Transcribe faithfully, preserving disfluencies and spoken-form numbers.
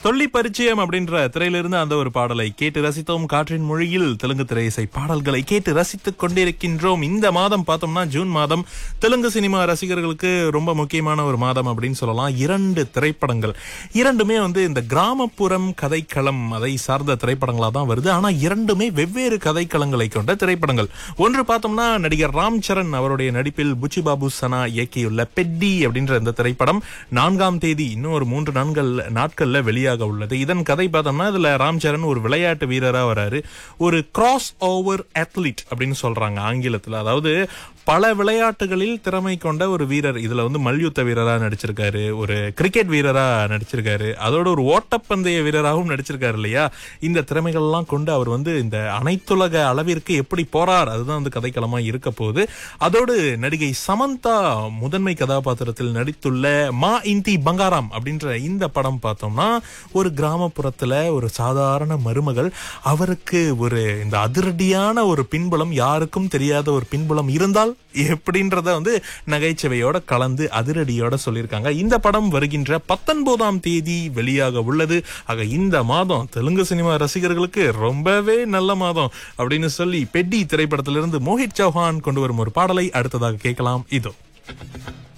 தொல்லி பரிச்சயம் அப்படின்ற திரையிலிருந்து அந்த ஒரு பாடலை கேட்டு ரசித்தோம். காற்றின் மொழியில் தெலுங்கு திரையிசை பாடல்களை கேட்டு ரசித்துக் கொண்டிருக்கின்றோம். இந்த மாதம் பார்த்தோம்னா ஜூன் மாதம் தெலுங்கு சினிமா ரசிகர்களுக்கு ரொம்ப முக்கியமான ஒரு மாதம் அப்படின்னு சொல்லலாம். இரண்டு திரைப்படங்கள், இரண்டுமே வந்து இந்த கிராமப்புறம் கதைக்களம் அதை சார்ந்த திரைப்படங்களா தான் வருது. ஆனா இரண்டுமே வெவ்வேறு கதைக்களங்களை கொண்ட திரைப்படங்கள். ஒன்று பார்த்தோம்னா நடிகர் ராம் சரண் அவருடைய நடிப்பில் புச்சி பாபு சனா இயக்கியுள்ள பெட்டி அப்படின்ற இந்த திரைப்படம் நான்காம் தேதி இன்னும் ஒரு மூன்று நான்கள் நாட்கள்ல வெளியாக உள்ளது. இதன் கதை பார்த்தோம்னா இதுல ராம் சரண் ஒரு விளையாட்டு வீரரா வராரு. ஒரு கிராஸ் ஓவர் அத்லீட் அப்படின்னு சொல்றாங்க ஆங்கிலத்துல. அதாவது பல விளையாட்டுகளில் திறமை கொண்ட ஒரு வீரர். இதுல வந்து மல்யுத்த வீரரா நடிச்சிருக்காரு, ஒரு கிரிக்கெட் வீரரா நடிச்சிருக்காரு, அதோட ஒரு ஓட்டப்பந்தய வீரராகவும் நடிச்சிருக்காரு இல்லையா. இந்த திறமைகள் எல்லாம் கொண்டு அவர் வந்து இந்த அனைத்துலக அளவிற்கு எப்படி போறார், அதுதான் வந்து கதைக்களமா இருக்க போகுது. அதோடு நடிகை சமந்தா முதன்மை கதாபாத்திரத்தில் நடித்துள்ள மா இந்தி பங்காராம் அப்படின்ற இந்த படம் பார்த்தோம்னா ஒரு கிராமப்புறத்துல ஒரு சாதாரண மருமகள், அவருக்கு ஒரு இந்த அதிரடியான ஒரு பின்புலம், யாருக்கும் தெரியாத ஒரு பின்புலம் இருந்தால் எப்படின்றத வந்து நகைச்சுவையோட கலந்து அதிரடியோட சொல்லியிருக்காங்க. இந்த படம் வருகின்ற பத்தொன்பதாம் தேதி வெளியாக உள்ளது. ஆக இந்த மாதம் தெலுங்கு சினிமா ரசிகர்களுக்கு ரொம்பவே நல்ல மாதம் அப்படின்னு சொல்லி பெட்டி திரைப்படத்திலிருந்து மோஹித் சௌஹான் கொண்டு வரும் ஒரு பாடலை அடுத்ததாக கேட்கலாம். இதோ